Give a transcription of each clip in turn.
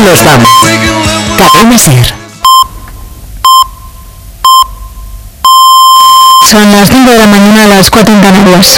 nos vamos. Cadena SER. Son las 5 de la mañana, las 4 en Canarias.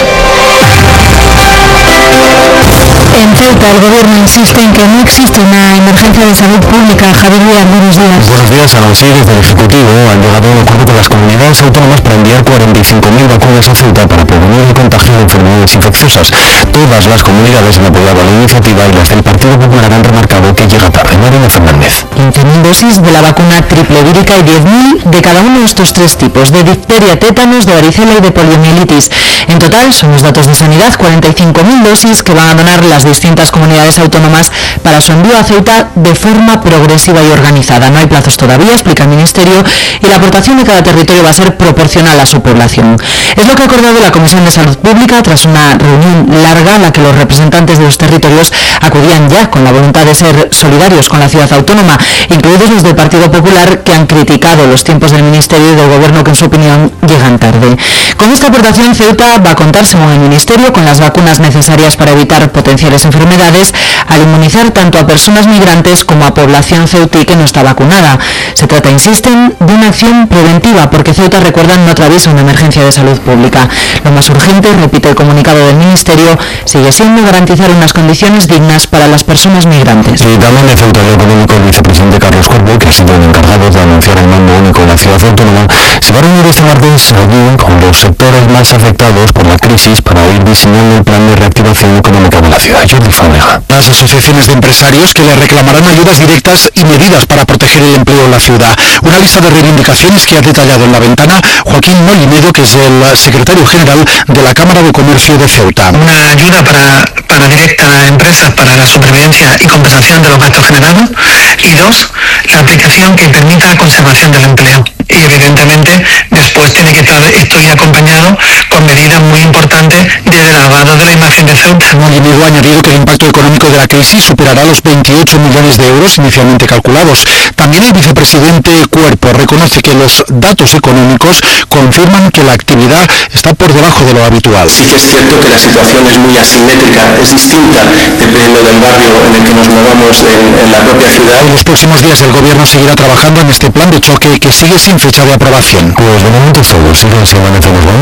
En Ceuta, el gobierno insiste en que no existe una emergencia de salud pública. Javier Díaz, buenos días. Buenos días. Sí, desde el Ejecutivo han llegado a un acuerdo con las comunidades autónomas para enviar 45.000 vacunas a Ceuta para prevenir el contagio de enfermedades infecciosas. Todas las comunidades han apoyado la iniciativa y las del Partido Popular han remarcado que llega tarde. Marina Fernández. 15.000 dosis de la vacuna triple vírica y 10.000 de cada uno de estos tres tipos, de difteria, tétanos, de varicela y de poliomielitis. En total, son los datos de Sanidad, 45.000 dosis que van a donar las distintas comunidades autónomas para su envío a Ceuta de forma progresiva y organizada. No hay plazos todavía, explica el Ministerio, y la aportación de cada territorio va a ser proporcional a su población. Es lo que ha acordado la Comisión de Salud Pública tras una reunión larga en la que los representantes de los territorios acudían ya con la voluntad de ser solidarios con la ciudad autónoma, incluidos los del Partido Popular, que han criticado los tiempos del Ministerio y del Gobierno, que en su opinión llegan tarde. Con esta aportación, Ceuta va a contar, según el Ministerio, con las vacunas necesarias para evitar potenciales enfermedades al inmunizar tanto a personas migrantes como a población ceutí que no está vacunada. Se trata, insisten, de una acción preventiva, porque Ceuta, recuerdan, no atraviesa una emergencia de salud pública. Lo más urgente, repite el comunicado del Ministerio, sigue siendo garantizar unas condiciones dignas para las personas migrantes. Y también el secretario económico, el vicepresidente Carlos Corbo, que ha sido el encargado de anunciar el mando único en la ciudad autónoma, se va a reunir este martes allí con los sectores más afectados por la crisis para ir diseñando el plan de reactivación económica de la ciudad. Jordi Fábrega. Las asociaciones de empresarios que le reclamarán ayudas directas y medidas para proteger el empleo en la ciudad. Una lista de reivindicaciones que ha detallado en La Ventana Joaquín Molinedo, que es el secretario general de la Cámara de Comercio de Ceuta. Una ayuda para directa a empresas para la supervivencia y compensación de los gastos generados. Y dos, la aplicación que permita la conservación del empleo. Y evidentemente después tiene que estar esto y acompañado con medidas muy importantes de lavado de la imagen de Ceuta. Molinedo ha añadido que el impacto económico de la crisis superará los 28 millones de euros inicialmente calculados. También el vicepresidente Cuerpo reconoce que los datos económicos confirman que la actividad está por debajo de lo habitual. Sí que es cierto que la situación es muy asimétrica, es distinta dependiendo del barrio en el que nos movamos en la propia ciudad. En los próximos días el gobierno seguirá trabajando en este plan de choque que sigue sin fecha de aprobación. Pues de momento es todo. Siguen sin Amanecemos.